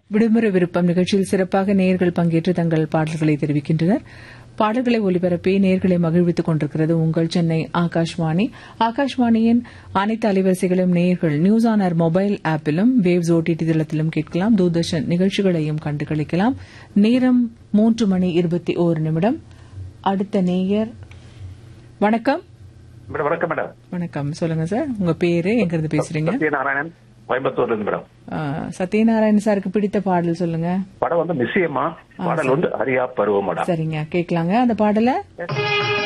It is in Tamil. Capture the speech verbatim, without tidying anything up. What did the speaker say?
விடுமுறை விருப்பம் நிகழ்ச்சியில் சிறப்பாக நேயர்கள் பங்கேற்று தங்கள் பாடல்களை தெரிவிக்கின்றனர். பாடல்களை ஒலிபரப்பி நேயர்களை மகிழ்வித்துக் கொண்டிருக்கிறது உங்கள் சென்னை ஆகாஷ்வாணி. ஆகாஷ்வாணியின் அனைத்து அலைவரிசைகளும் நேயர்கள் news on air mobile ஆப்பிலும் waves OTT தளத்திலும் கேட்கலாம். தூர்தர்ஷன் நிகழ்ச்சிகளையும் கண்டு களிக்கலாம். நேரம் மூன்று மணி இருபத்தி ஓரு நிமிடம். அடுத்த நேயர் வணக்கம். வணக்கம் மேடம். வணக்கம், சொல்லுங்க சார். உங்க பேரு, எங்க இருந்து பேசுறீங்க? சத்யநாராயணன், கோயம்புத்தூர்ல இருந்து மேடம். சத்யநாராயணன் சாருக்கு பிடித்த பாடல் சொல்லுங்க. படம் வந்து நிச்சயமா பாடல் வந்து அரியா பருவம். சரிங்க, கேட்கலாங்க அந்த பாடல.